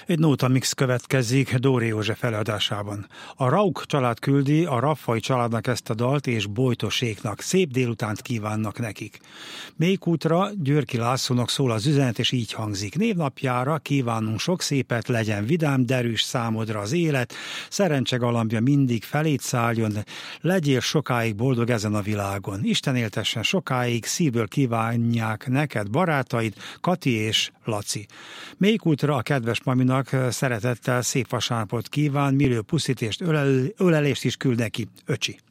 Egy Nóta Mix következik Dóri József előadásában. A Rauk család küldi a Raffai családnak ezt a dalt, és Bojtoséknak. Szép délutánt kívánnak nekik. Mékútra Györki Lászlónak szól az üzenet, és így hangzik. Névnapjára kívánunk sok szépet, legyen vidám, derűs számodra az élet, szerencse galambja mindig felét szálljon, legyél sokáig boldog ezen a világon. Isten éltessen sokáig, szívből kívánják neked barátaid, Kati és Laci. Mékútra a kedves maminak szeretettel szép vasárnapot kíván, millió puszítést, ölelést is küld neki, öcsi.